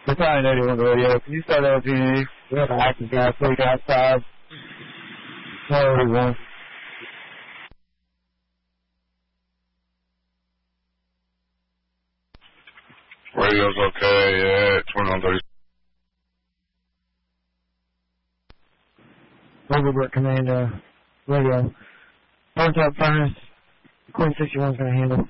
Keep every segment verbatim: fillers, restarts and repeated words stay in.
Battalion eighty-one radio, can you start L P D? We have an active gas leak outside. eighty-one. Radio's okay at twenty-one thirty. Overbrook Command, uh, radio. Burnt up furnace. Queen sixty-one's gonna handle.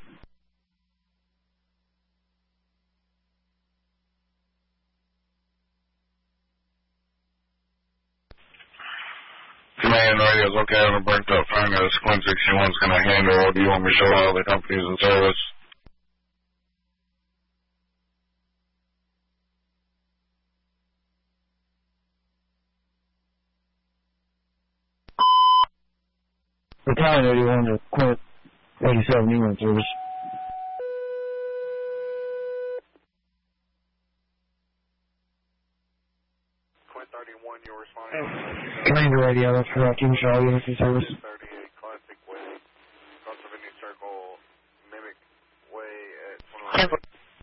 Command radio's okay on a burnt up furnace. Queen sixty-one's gonna handle. Do you want me to show all the companies in service? Battalion eighty-one to Quint eighty-seven, you in service. Quint thirty-one, you're responding. Commander radio, that's correct. You can show all units in service. thirty-eight Classic Way, Pennsylvania Circle, Mimic Way at twenty-one.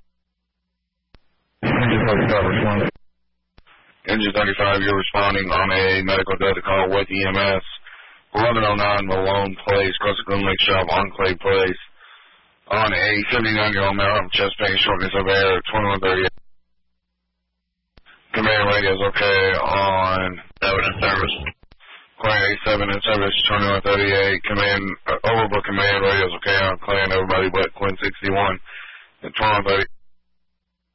Engine thirty-five, responding. Engine thirty-five, you're responding on a medical data call with E M S. eleven oh nine Malone Place, Crossagoon Lake Shop, Enclave Place. On a seventy-nine-year-old male with chest pain, shortness of air, twenty-one thirty-eight. Command radio's okay on seven in service. Clan eighty-seven in service, twenty-one thirty-eight. Command, uh, Overbrook Command radio's okay on Clan, everybody but Quinn sixty-one. And twenty-one thirty-eight.